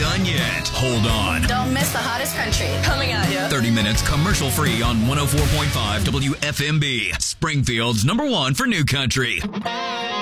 done yet. Hold on. Don't miss the hottest country coming at you. 30 minutes commercial free on 104.5 WFMB. Springfield's #1 for new country.